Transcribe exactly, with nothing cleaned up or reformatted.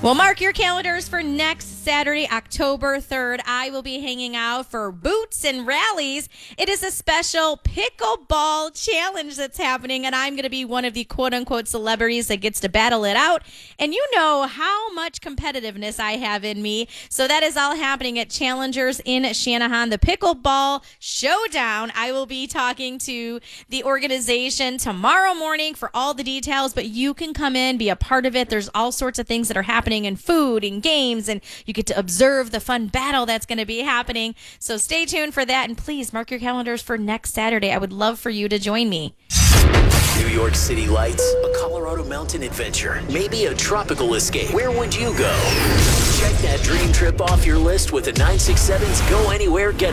Well, mark your calendars for next Saturday, October third. I will be hanging out for Boots and Rallies. It is a special pickleball challenge that's happening, and I'm going to be one of the quote-unquote celebrities that gets to battle it out. And you know how much competitiveness I have in me. So that is all happening at Challengers in Channahon, the Pickleball Showdown. I will be talking to the organization tomorrow morning for all the details, but you can come in, be a part of it. There's all sorts of things that are happening in food and games, and you get to observe the fun battle that's going to be happening. So stay tuned for that, and please mark your calendars for next Saturday. I would love for you to join me. New York City lights, a Colorado mountain adventure, maybe a tropical escape. Where would you go? Check that dream trip off your list with the nine six seven's Go Anywhere Get